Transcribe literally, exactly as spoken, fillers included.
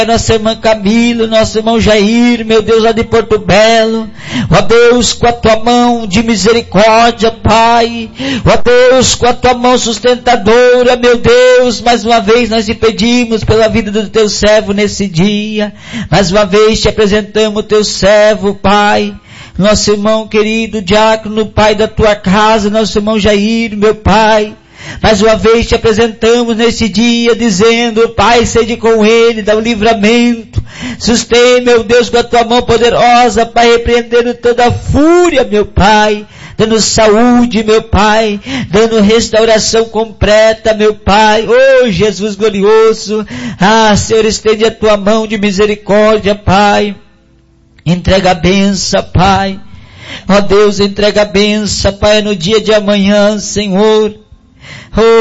nossa irmã Camila, nosso irmão Jair, meu Deus, lá de Porto Belo, ó Deus, com a tua mão de misericórdia, Pai, ó Deus, com a tua mão sustentadora, meu Deus, mais uma vez nós te pedimos pela vida do teu servo nesse dia, mais uma vez te apresentamos o teu servo, Pai, nosso irmão querido, diácono, Pai da tua casa, nosso irmão Jair, meu Pai, mais uma vez te apresentamos nesse dia, dizendo, Pai, sede com ele, dá o livramento, sustém, meu Deus, com a tua mão poderosa, Pai, repreendendo toda a fúria, meu Pai, dando saúde, meu Pai, dando restauração completa, meu Pai, oh Jesus glorioso, ah, Senhor, estende a tua mão de misericórdia, Pai, entrega a benção, Pai, ó Deus, entrega a benção, Pai, no dia de amanhã, Senhor, oh